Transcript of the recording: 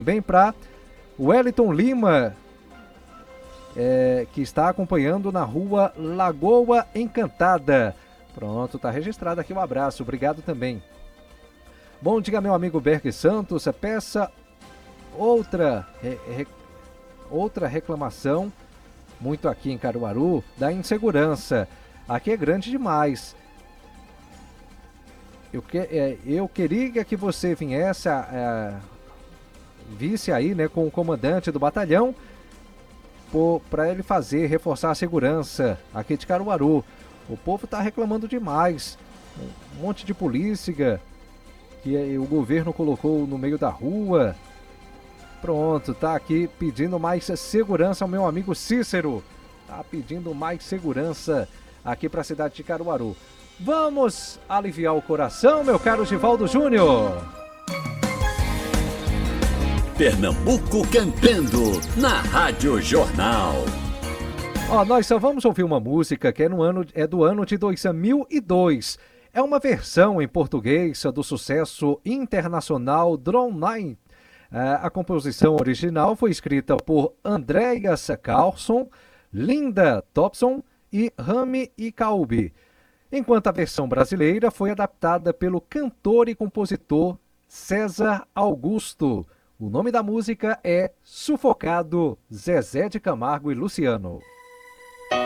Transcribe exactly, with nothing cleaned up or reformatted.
Também para Wellington Lima, é, que está acompanhando na rua Lagoa Encantada. Pronto, tá registrado aqui o um abraço, obrigado também. Bom dia, meu amigo Berg Santos, peça outra, re, re, outra reclamação, muito aqui em Caruaru, da insegurança. Aqui é grande demais. Eu, que, é, eu queria que você viesse a, a visse aí, né, com o comandante do batalhão para ele fazer, reforçar a segurança aqui de Caruaru. O povo tá reclamando demais. Um monte de polícia que o governo colocou no meio da rua. Pronto, tá aqui pedindo mais segurança ao meu amigo Cícero. Tá pedindo mais segurança aqui para a cidade de Caruaru. Vamos aliviar o coração, meu caro Givaldo Júnior. Pernambuco cantando na Rádio Jornal. Ó, nós só vamos ouvir uma música que é, no ano, é do ano de dois mil e dois. É uma versão em português do sucesso internacional Drone Night. A composição original foi escrita por Andreas Carlson, Linda Thompson e Rami Icaubi, enquanto a versão brasileira foi adaptada pelo cantor e compositor César Augusto. O nome da música é Sufocado, Zezé de Camargo e Luciano.